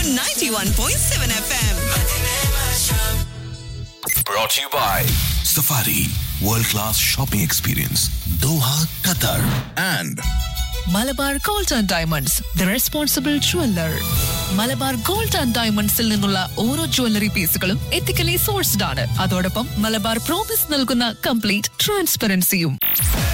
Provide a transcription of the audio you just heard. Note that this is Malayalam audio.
on 91.7 FM. Brought to you by Safari World Class Shopping Experience, Doha, Qatar, and Malabar gold and diamonds the responsible jeweller. Malabar gold and ഡയമണ്ട്സിൽ നിന്നുള്ള ഓരോ ജ്വല്ലറി പീസുകളും എത്തിക്കലി സോഴ്സ്ഡ് ആണ്. അതോടൊപ്പം മലബാർ പ്രോമിസ് നൽകുന്ന കംപ്ലീറ്റ് ട്രാൻസ്പെറൻസിയും.